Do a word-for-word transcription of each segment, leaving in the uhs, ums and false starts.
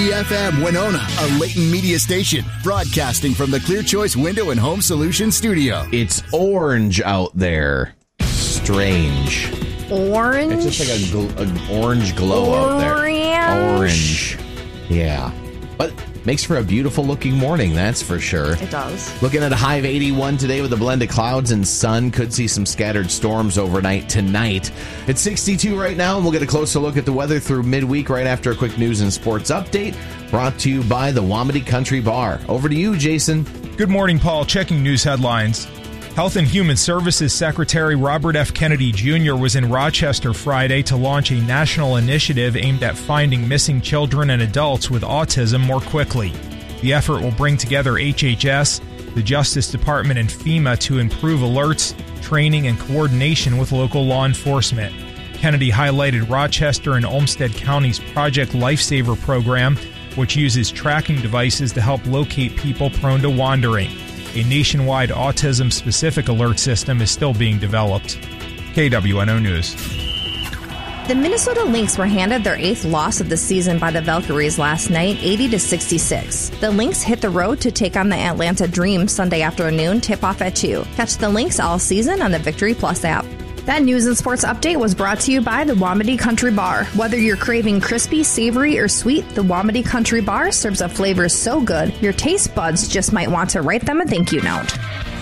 F M Winona, a Leighton Media station, broadcasting from the Clear Choice Window and Home Solutions studio. It's orange out there. Strange. Orange? It's just like a gl- an orange glow orange. out there. Orange. Yeah. But makes for a beautiful looking morning, that's for sure. It does. Looking at a high of eighty-one today with a blend of clouds and sun. Could see some scattered storms overnight tonight. It's sixty-two right now, and we'll get a closer look at the weather through midweek right after a quick news and sports update brought to you by the Wamedy Country Bar. Over to you, Jason. Good morning, Paul. Checking news headlines. Health and Human Services Secretary Robert F. Kennedy Junior was in Rochester Friday to launch a national initiative aimed at finding missing children and adults with autism more quickly. The effort will bring together H H S, the Justice Department, and FEMA to improve alerts, training, and coordination with local law enforcement. Kennedy highlighted Rochester and Olmsted County's Project Lifesaver program, which uses tracking devices to help locate people prone to wandering. A nationwide autism-specific alert system is still being developed. K W N O News. The Minnesota Lynx were handed their eighth loss of the season by the Valkyries last night, eighty to sixty-six. The Lynx hit the road to take on the Atlanta Dream Sunday afternoon, tip-off at two. Catch the Lynx all season on the Victory Plus app. That news and sports update was brought to you by the Wamedy Country Bar. Whether you're craving crispy, savory, or sweet, the Wamedy Country Bar serves up flavors so good, your taste buds just might want to write them a thank you note.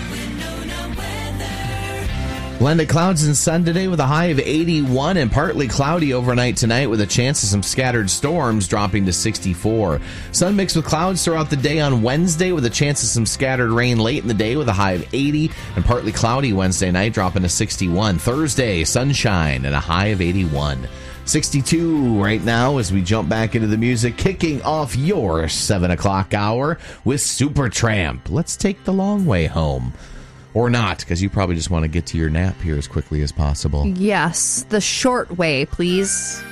Blend of clouds and sun today with a high of eighty-one and partly cloudy overnight tonight with a chance of some scattered storms dropping to sixty-four. Sun mixed with clouds throughout the day on Wednesday with a chance of some scattered rain late in the day with a high of eighty and partly cloudy Wednesday night dropping to sixty-one. Thursday, sunshine and a high of eighty-one. sixty-two right now as we jump back into the music, kicking off your seven o'clock hour with Supertramp. Let's take the long way home. Or not, because you probably just want to get to your nap here as quickly as possible. Yes, the short way, please.